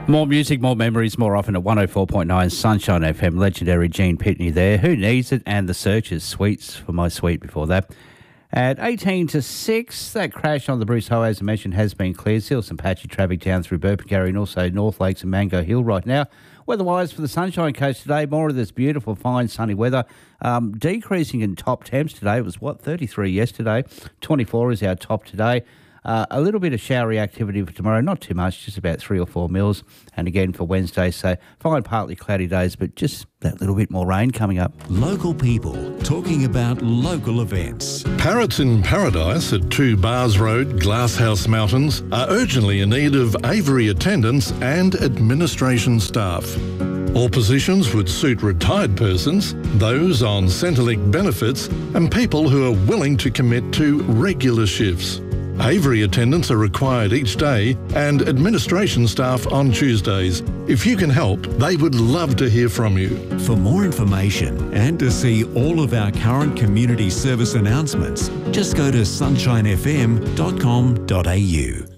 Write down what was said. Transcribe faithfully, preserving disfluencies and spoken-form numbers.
More music, more memories, more often at one oh four point nine Sunshine F M. Legendary Gene Pitney there. Who Needs It? And The Searchers. Sweets for my sweet before that. At eighteen to six, that crash on the Bruce Highway, as I mentioned, has been cleared. Still some patchy traffic down through Burpengary and also North Lakes and Mango Hill right now. Weather-wise for the Sunshine Coast today, more of this beautiful, fine, sunny weather. Um, decreasing in top temps today. It was, what, thirty-three yesterday. twenty-four is our top today. Uh, a little bit of showery activity for tomorrow, not too much, just about three or four mils. And again for Wednesday, so fine, partly cloudy days, but just that little bit more rain coming up. Local people talking about local events. Parrots in Paradise at two Bars Road, Glasshouse Mountains are urgently in need of aviary attendants and administration staff. All positions would suit retired persons, those on Centrelink benefits, and people who are willing to commit to regular shifts. Aviary attendants are required each day and administration staff on Tuesdays. If you can help, they would love to hear from you. For more information and to see all of our current community service announcements, just go to sunshine f m dot com dot a u.